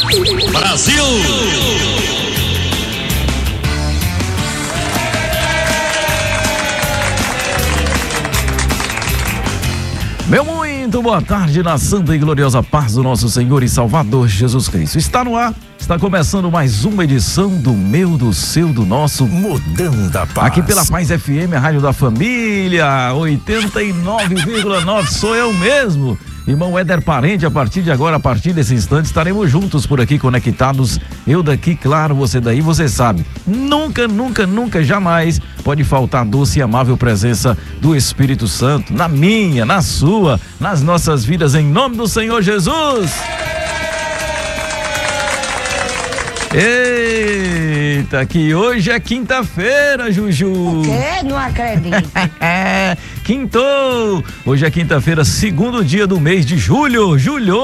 Brasil! Meu muito boa tarde na santa e gloriosa paz do nosso Senhor e Salvador Jesus Cristo. Está no ar, está começando mais uma edição do meu, do seu, do nosso Modão da Paz. Aqui pela Paz FM, a rádio da família, 89,9, sou eu mesmo. Irmão Éder Parente, a partir de agora, a partir desse instante, estaremos juntos por aqui, conectados. Eu daqui, claro, você daí, você sabe. Nunca, nunca, nunca, jamais pode faltar a doce e amável presença do Espírito Santo, na minha, na sua, nas nossas vidas, em nome do Senhor Jesus. Eita, que hoje é quinta-feira, Juju. O quê? Não acredito. Quintou! Hoje é quinta-feira, segundo dia do mês de julho. Julho.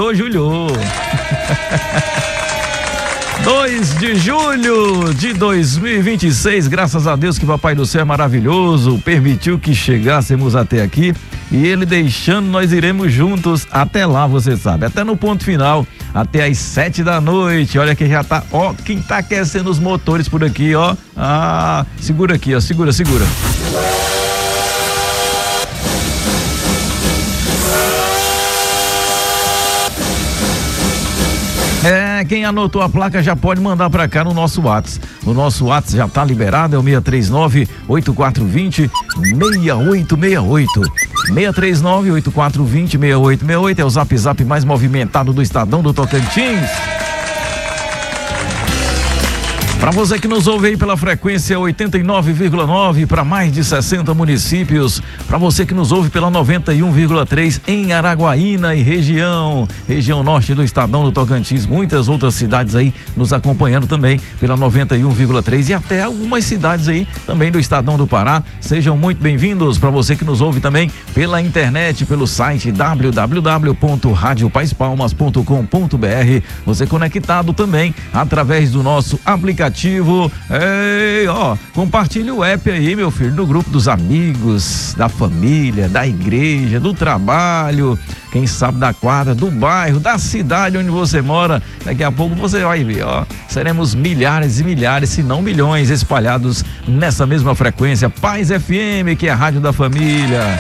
2 de julho de 2026, graças a Deus que Papai do Céu é maravilhoso, permitiu que chegássemos até aqui e ele deixando, nós iremos juntos até lá, você sabe, até no ponto final, até às 7 da noite. Olha que já tá, ó, quem tá aquecendo os motores por aqui, ó. Ah, segura aqui, ó, segura. Quem anotou a placa já pode mandar pra cá no nosso WhatsApp. O nosso WhatsApp já tá liberado, é o 639-8420-6868. 639-8420-6868 é o zap mais movimentado do Estadão do Tocantins. Para você que nos ouve aí pela frequência 89,9 para mais de 60 municípios, para você que nos ouve pela 91,3 em Araguaína e região norte do Estadão do Tocantins, muitas outras cidades aí nos acompanhando também pela 91,3 e até algumas cidades aí também do Estadão do Pará. Sejam muito bem-vindos. Para você que nos ouve também pela internet, pelo site www.radiopaizpalmas.com.br, você conectado também através do nosso aplicativo. Ei, ó, compartilhe o app aí, meu filho, no grupo dos amigos, da família, da igreja, do trabalho, quem sabe da quadra, do bairro, da cidade onde você mora. Daqui a pouco você vai ver, ó, seremos milhares e milhares, se não milhões, espalhados nessa mesma frequência. Paz FM, que é a rádio da família.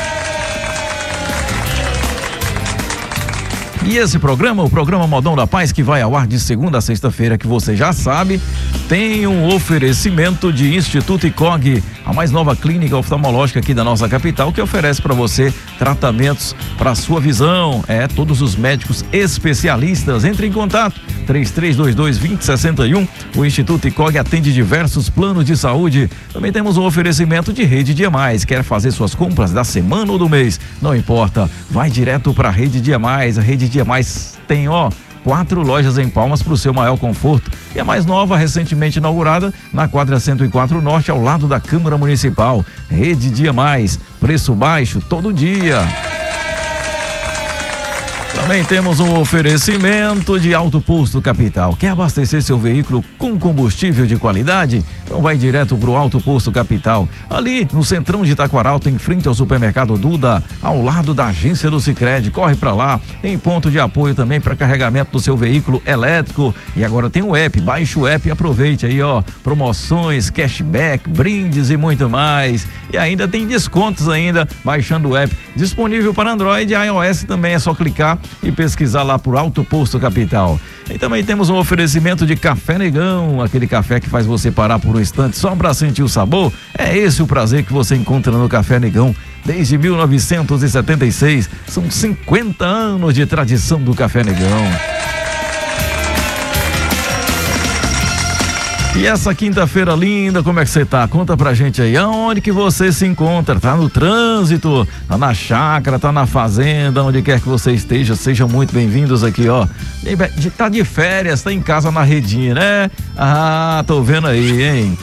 E esse programa, o programa Modão da Paz, que vai ao ar de segunda a sexta-feira, que você já sabe, tem um oferecimento de Instituto ICOG, a mais nova clínica oftalmológica aqui da nossa capital, que oferece para você tratamentos para sua visão. Todos os médicos especialistas. Entre em contato, 3322-2061. O Instituto ICOG atende diversos planos de saúde. Também temos um oferecimento de Rede Dia Mais. Quer fazer suas compras da semana ou do mês? Não importa, vai direto para a Rede Dia Mais. A Rede Dia Mais tem, 4 lojas em Palmas para o seu maior conforto. E a mais nova, recentemente inaugurada, na quadra 104 Norte, ao lado da Câmara Municipal. Rede Dia Mais, preço baixo todo dia. Também temos um oferecimento de Auto Posto Capital. Quer abastecer seu veículo com combustível de qualidade? Então vai direto pro Auto Posto Capital. Ali no centrão de Itaquaralto, em frente ao supermercado Duda, ao lado da agência do Sicredi. Corre para lá. Tem ponto de apoio também para carregamento do seu veículo elétrico. E agora tem o app. Baixe o app e aproveite aí, promoções, cashback, brindes e muito mais. E ainda tem descontos ainda baixando o app. Disponível para Android e iOS também. É só clicar e pesquisar lá por Auto Posto Capital. E também temos um oferecimento de Café Negão, aquele café que faz você parar por um instante só para sentir o sabor. É esse o prazer que você encontra no Café Negão. Desde 1976, são 50 anos de tradição do Café Negão. E essa quinta-feira linda, como é que você tá? Conta pra gente aí, aonde que você se encontra? Tá no trânsito, tá na chácara, tá na fazenda, onde quer que você esteja, sejam muito bem-vindos aqui, Tá de férias, tá em casa na redinha, né? Ah, tô vendo aí, hein?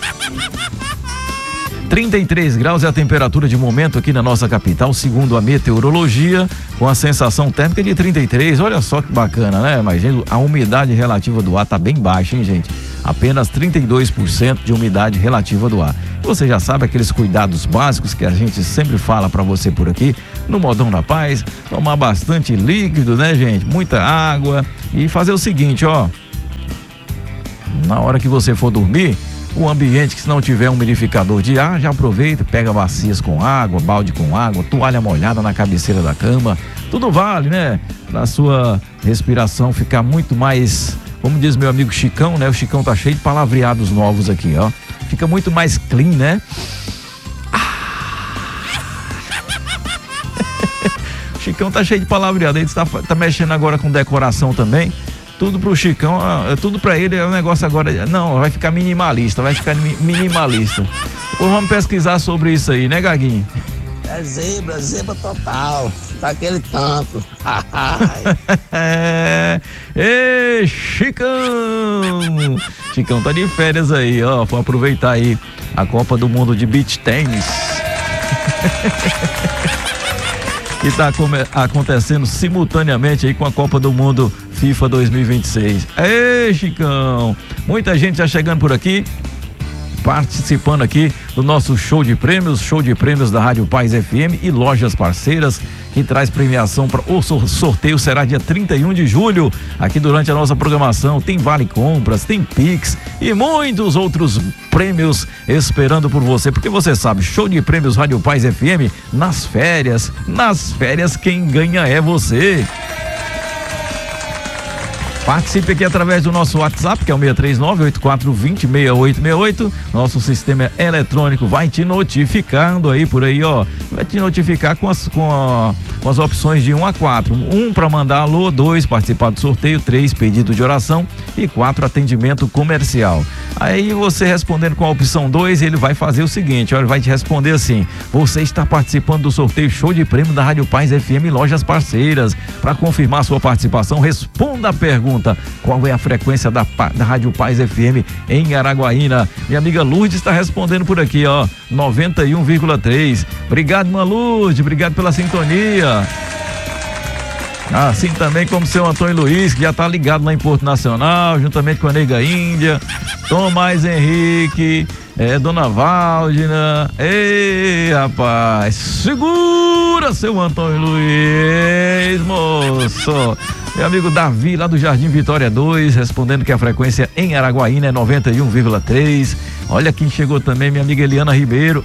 33 graus é a temperatura de momento aqui na nossa capital, segundo a meteorologia, com a sensação térmica de 33. Olha só que bacana, né? Mas, gente, a umidade relativa do ar tá bem baixa, hein, gente? Apenas 32% de umidade relativa do ar. Você já sabe aqueles cuidados básicos que a gente sempre fala para você por aqui, no Modão da Paz. Tomar bastante líquido, né, gente? Muita água. E fazer o seguinte, ó. Na hora que você for dormir, o ambiente que se não tiver um umidificador de ar, já aproveita, pega bacias com água, balde com água, toalha molhada na cabeceira da cama. Tudo vale, né? Pra sua respiração ficar muito mais, como diz meu amigo Chicão, né? O Chicão tá cheio de palavreados novos aqui, ó. Fica muito mais clean, né? O Chicão tá cheio de palavreado. Ele tá mexendo agora com decoração também. Tudo pro Chicão, tudo pra ele é um negócio agora. Não, vai ficar minimalista. Depois vamos pesquisar sobre isso aí, né, Gaguinho? É zebra total. Daquele tanto. Ei, Chicão! Chicão tá de férias aí, ó. Vou aproveitar aí a Copa do Mundo de Beach Tennis. Que está acontecendo simultaneamente aí com a Copa do Mundo FIFA 2026. Ei, Chicão! Muita gente já chegando por aqui, participando aqui do nosso show de prêmios da Rádio Paz FM e lojas parceiras, que traz premiação para o sorteio. Será dia 31 de julho, aqui durante a nossa programação. Tem vale compras, tem Pix e muitos outros prêmios esperando por você, porque você sabe, show de prêmios Rádio Paz FM nas férias quem ganha é você. Participe aqui através do nosso WhatsApp, que é o 639-8420-6868. Nosso sistema eletrônico vai te notificando aí por aí, ó. Vai te notificar com as opções de 1 a 4. 1 para mandar alô, 2 participar do sorteio, 3 pedido de oração e 4 atendimento comercial. Aí você respondendo com a opção 2, ele vai fazer o seguinte, ó, ele vai te responder assim: você está participando do sorteio show de prêmio da Rádio Paz FM e lojas parceiras. Para confirmar sua participação, responda a pergunta: qual é a frequência da Rádio Paz FM em Araguaína? Minha amiga Lourdes está respondendo por aqui, ó, 91,3. Obrigado, minha Lourdes, obrigado pela sintonia. Assim também como o seu Antônio Luiz, que já tá ligado lá em Porto Nacional, juntamente com a Nega Índia, Tomás Henrique, Dona Valdina. Ei, rapaz, segura, seu Antônio Luiz, moço. Meu amigo Davi, lá do Jardim Vitória 2, respondendo que a frequência em Araguaína é 91,3. Olha quem chegou também, minha amiga Eliana Ribeiro.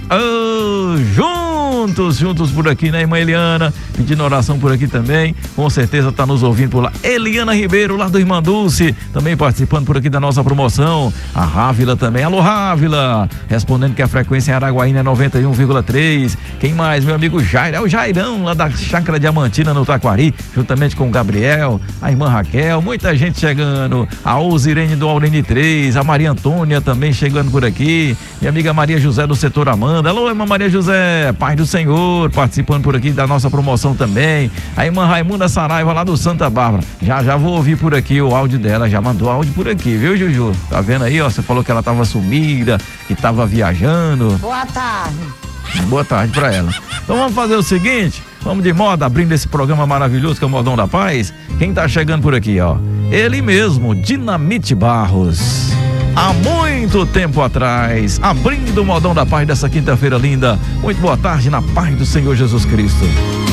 Juntos por aqui, né, irmã Eliana? Pedindo oração por aqui também. Com certeza tá nos ouvindo por lá. Eliana Ribeiro, lá do Irmã Dulce, também participando por aqui da nossa promoção. A Rávila também. Alô, Rávila! Respondendo que a frequência em Araguaína é 91,3. Quem mais? Meu amigo Jair. É o Jairão, lá da Chácara Diamantina, no Taquari, juntamente com o Gabriel, a irmã Raquel. Muita gente chegando. A Osirene do Aurene 3. A Maria Antônia também chegando por aqui. Minha amiga Maria José do setor Amanda. Alô, irmã Maria José, Paz do Senhor, participando por aqui da nossa promoção também. A irmã Raimunda Saraiva, lá do Santa Bárbara. Já vou ouvir por aqui o áudio dela. Já mandou áudio por aqui, viu, Juju? Tá vendo aí, ó? Você falou que ela tava sumida, que tava viajando. Boa tarde. Boa tarde pra ela. Então vamos fazer o seguinte, vamos de moda, abrindo esse programa maravilhoso que é o Modão da Paz. Quem tá chegando por aqui, ó? Ele mesmo, Dinamite Barros. Há muito tempo atrás, abrindo o Modão da Paz dessa quinta-feira linda. Muito boa tarde, na paz do Senhor Jesus Cristo.